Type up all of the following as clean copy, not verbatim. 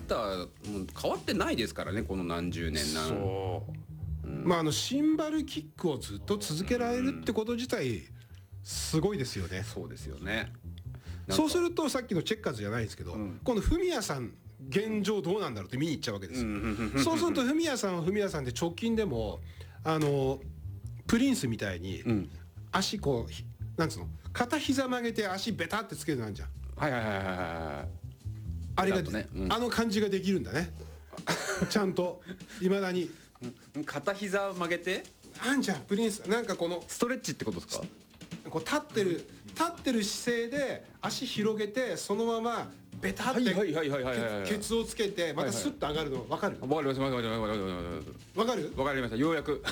ターもう変わってないですからね、この何十年な。 そう、シンバルキックをずっと続けられるってこと自体すごいですよね。 そうですよね。 そうするとさっきのチェッカーズじゃないですけど、今度フミヤさん現状どうなんだろうって見に行っちゃうわけですよ。そうするとフミヤさんはフミヤさんで直近でもプリンスみたいに足こうなんつうの、片膝曲げて足ベタってつけるのあるじゃん。 はいはいはいはいはい。 あれが、 ね、 あの感じができるんだねちゃんといまだに片膝曲げてあんじゃんプリンス、なんかこのストレッチってことですか？ こう立ってる姿勢で足広げてそのままベタってケツをつけてまたスッと上がるの分かる？ 分かりました分かりました、ようやく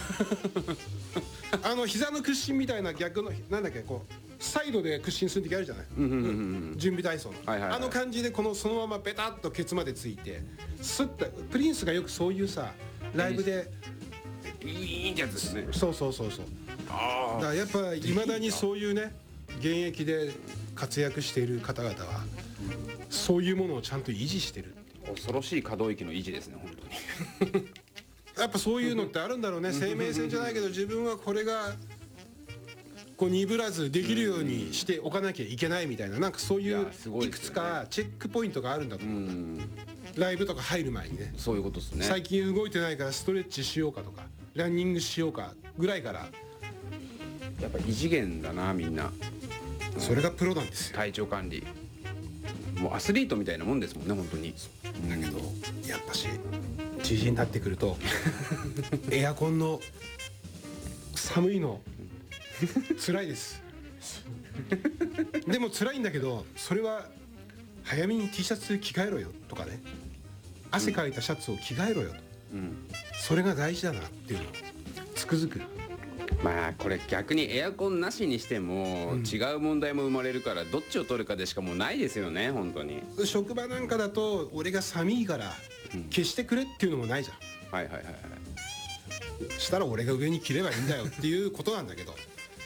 膝の屈伸みたいな逆のなんだっけ、こうサイドで屈伸する時あるじゃない、準備体操の、あの感じでそのままベタっとケツまでついてスッと、プリンスがよくそういうさライブでいいってやつですね。 そうだからやっぱいまだにそういうね現役で活躍している方々はそういうものをちゃんと維持してる。 恐ろしい可動域の維持ですね、本当にやっぱそういうのってあるんだろうね。生命線じゃないけど自分はこれがこう鈍らずできるようにしておかなきゃいけないみたいな、なんかそういういくつかチェックポイントがあるんだと思うんだ。ライブとか入る前にね、 そういうことですね。 最近動いてないからストレッチしようかとかランニングしようかぐらいから、 やっぱ異次元だなみんな。 それがプロなんですよ。 体調管理もうアスリートみたいなもんですもんね、本当に。 だけどやっぱしじじいになってくるとエアコンの寒いの辛いですでも辛いんだけど、それは早めに T シャツ着替えろよとかね、汗かいたシャツを着替えろよと、それが大事だなっていうのをつくづく。 まあこれ逆にエアコンなしにしても違う問題も生まれるから、どっちを取るかでしかもうないですよね、本当に。 職場なんかだと俺が寒いから消してくれっていうのもないじゃん。 はいはいはいはい。 したら俺が上に着ればいいんだよっていうことなんだけど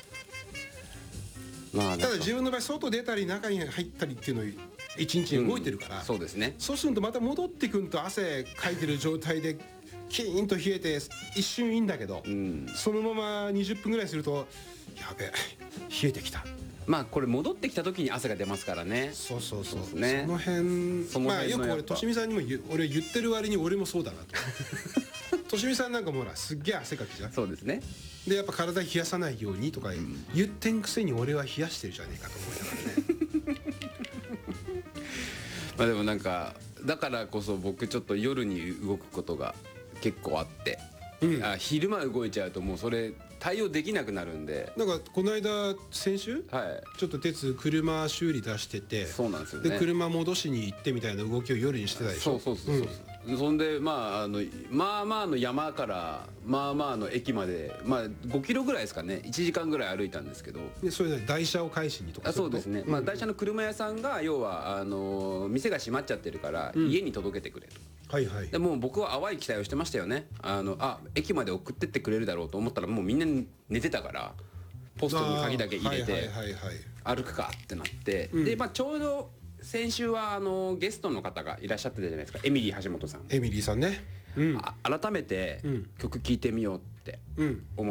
まあただ自分の場合外出たり中に入ったりっていうのを一日動いてるから、 そうですね。 そうするとまた戻ってくると汗かいてる状態でキーンと冷えて一瞬いいんだけど、そのまま20分ぐらいするとやべえ冷えてきた。 まあこれ戻ってきた時に汗が出ますからね。 そうですね。 その辺まあよく俺としみさんにも俺言ってる割に俺もそうだなととしみさんなんかもほらすっげえ汗かきじゃん。 そうですね。 でやっぱ体冷やさないようにとか言ってんくせに俺は冷やしてるじゃねえかと思いながらねまあでもなんかだからこそ僕ちょっと夜に動くことが結構あって、昼間動いちゃうともうそれ対応できなくなるんで。 なんかこの間先週、ちょっと鉄車修理出してて、 そうなんですよね。 で車戻しに行ってみたいな動きを夜にしてたでしょ。 そう、そんでまあの山からまあまあの駅まで5キロぐらいですかね、1時間ぐらい歩いたんですけど。 でそれで台車を返しにとか。 そうですね。まあ台車の車屋さんが要は店が閉まっちゃってるから家に届けてくれと。でもう僕は淡い期待をしてましたよね。駅まで送ってってくれるだろうと思ったらもうみんな寝てたから、ポストに鍵だけ入れて歩くかってなって、でちょうど先週はゲストの方がいらっしゃってたじゃないですか、エミリー橋本さん。 エミリーさんね、 改めて曲聴いてみようって思って、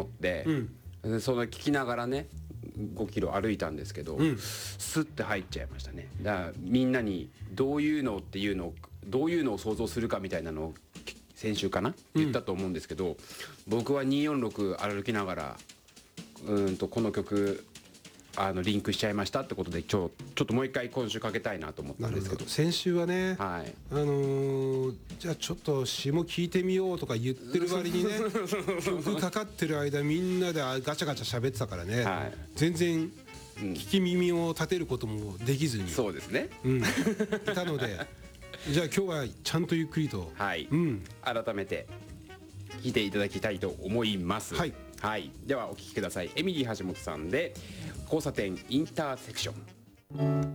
その聴きながらね5キロ歩いたんですけど、スッて入っちゃいましたね。だからみんなにどういうのを想像するかみたいなのを先週かな言ったと思うんですけど、僕は246歩きながらこの曲リンクしちゃいましたってことでちょっともう一回今週かけたいなと思ったんですけど、 先週はね、じゃあちょっと詞も聞いてみようとか言ってる割にね曲かかってる間みんなでガチャガチャ喋ってたからね、全然聞き耳を立てることもできずに、 そうですね、 いたのでじゃあ今日はちゃんとゆっくりと、 改めて聞いていただきたいと思います。ではお聴きください。エミリー橋本さんで交差点インターセクション。